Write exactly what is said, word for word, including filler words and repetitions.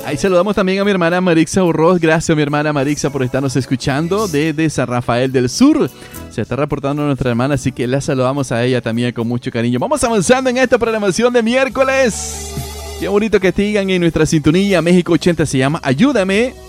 Ahí saludamos también a mi hermana Marixa Urroz. Gracias, mi hermana Marixa, por estarnos escuchando desde San Rafael del Sur. Se está reportando nuestra hermana, así que la saludamos a ella también con mucho cariño. Vamos avanzando en esta programación de miércoles. Qué bonito que sigan en nuestra sintonía. México ochenta se llama Ayúdame.